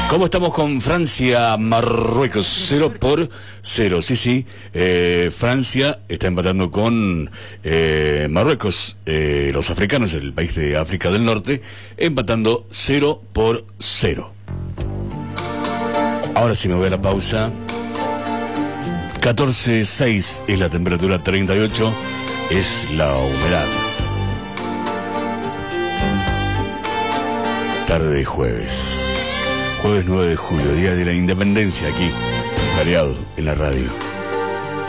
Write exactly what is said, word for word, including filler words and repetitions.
¿Cómo estamos con Francia, Marruecos? Cero por cero, sí, sí. Eh, Francia está empatando con eh, Marruecos, eh, los africanos, el país de África del Norte, empatando cero por cero. Ahora sí me voy a la pausa. catorce seis es la temperatura, treinta y ocho es la humedad. Tarde de jueves. Jueves nueve de julio, día de la independencia aquí, variado en la radio.